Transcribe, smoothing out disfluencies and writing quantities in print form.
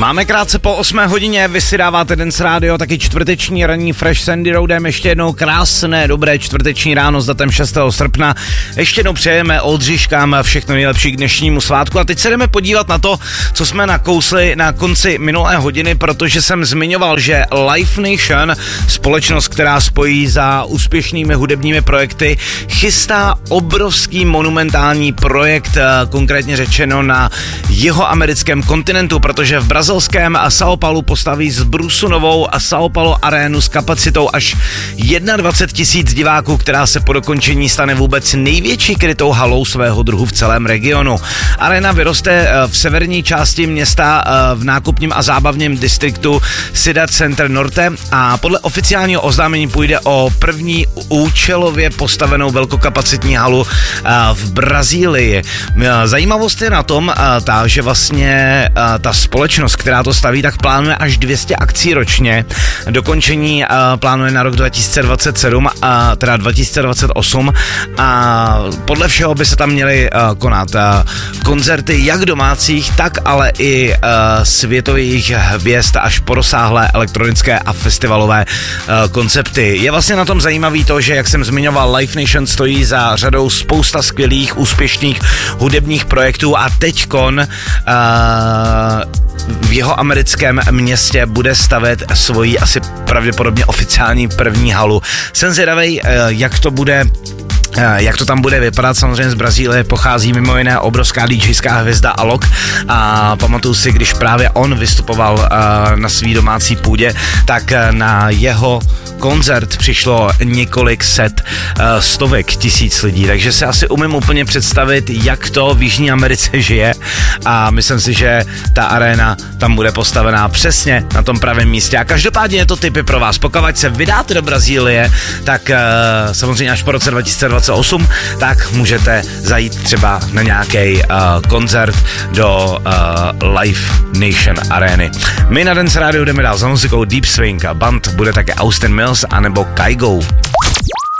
Máme krátce po 8 hodině, vy si dáváte Dance Radio, taky čtvrteční ranní Fresh s Andy Roadem, ještě jednou krásné, dobré čtvrteční ráno s datem 6. srpna. Ještě jednou přejeme Oldřiškám všechno nejlepší k dnešnímu svátku a teď se jdeme podívat na to, co jsme nakousli na konci minulé hodiny, protože jsem zmiňoval, že Live Nation, společnost, která spojí za úspěšnými hudebními projekty, chystá obrovský monumentální projekt, konkrétně řečeno na jihoamerickém kontinentu, protože v brazilském São Paulo postaví zbrusunovou São Paulo arénu s kapacitou až 21 000 diváků, která se po dokončení stane vůbec největší krytou halou svého druhu v celém regionu. Aréna vyroste v severní části města v nákupním a zábavním distriktu Cidade Center Norte a podle oficiálního oznámení půjde o první účelově postavenou velkokapacitní halu v Brazílii. Zajímavost je na tom, že vlastně ta společnost, která to staví, tak plánuje až 200 akcí ročně. Dokončení plánuje na rok 2027, teda 2028 a podle všeho by se tam měly konat koncerty jak domácích, tak ale i světových hvězd až po rozsáhlé elektronické a festivalové koncepty. Je vlastně na tom zajímavý to, že jak jsem zmiňoval, Live Nation stojí za řadou spousta skvělých, úspěšných hudebních projektů a teďkon v jeho americkém městě bude stavět svoji asi pravděpodobně oficiální první halu. Jsem zvědavej, jak to tam bude vypadat. Samozřejmě z Brazílie pochází mimo jiné obrovská DJská hvězda Alok a pamatuju si, když právě on vystupoval na svý domácí půdě, tak na jeho koncert přišlo několik stovek tisíc lidí, takže si asi umím úplně představit, jak to v Jižní Americe žije a myslím si, že ta aréna tam bude postavená přesně na tom pravém místě a každopádně je to tipy pro vás. Pokud se vydáte do Brazílie, tak samozřejmě až po roce 2028, tak můžete zajít třeba na nějaký koncert do Live Nation arény. My na Dance Radio jdeme dál za muzikou Deep Swing a band bude také Austin Mills anebo Kygo.